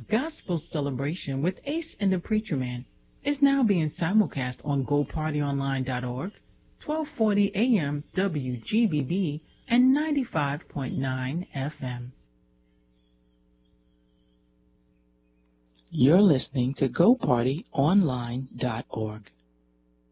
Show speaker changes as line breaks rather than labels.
Gospel Celebration with Ace and the Preacher Man is now being simulcast on GoPartyOnline.org, 1240 AM WGBB, and 95.9 FM.
You're listening to GoPartyOnline.org.